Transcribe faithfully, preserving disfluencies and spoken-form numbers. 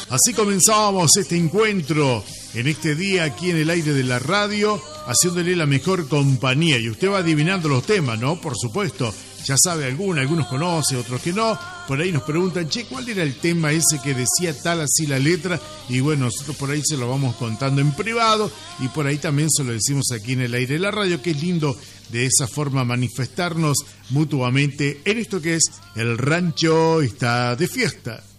Así comenzábamos este encuentro en este día aquí en el aire de la radio, haciéndole la mejor compañía. Y usted va adivinando los temas, ¿no? Por supuesto, ya sabe algunos, algunos conoce, otros que no. Por ahí nos preguntan, che, ¿cuál era el tema ese que decía tal así la letra? Y bueno, nosotros por ahí se lo vamos contando en privado y por ahí también se lo decimos aquí en el aire de la radio, que es lindo de esa forma manifestarnos mutuamente en esto que es El Rancho Está de Fiesta.